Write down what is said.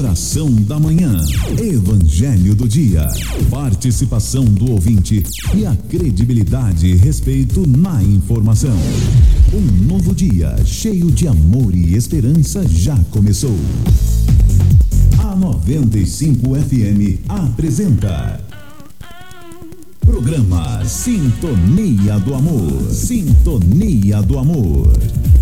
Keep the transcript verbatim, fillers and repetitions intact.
Oração da manhã, Evangelho do dia, participação do ouvinte e a credibilidade e respeito na informação. Um novo dia cheio de amor e esperança já começou. A noventa e cinco F M apresenta Programa Sintonia do Amor. Sintonia do Amor.